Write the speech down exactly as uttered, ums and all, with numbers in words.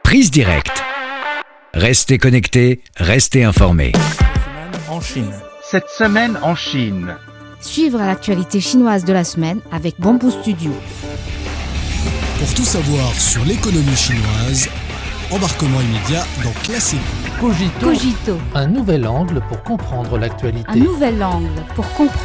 Prise directe. Restez connectés, restez informés. En Chine. Cette semaine en Chine. Suivre l'actualité chinoise de la semaine avec Bamboo Studio. Pour tout savoir sur l'économie chinoise, embarquement immédiat dans Classico. Cogito. Cogito, Un nouvel angle pour comprendre l'actualité. un nouvel angle pour comprendre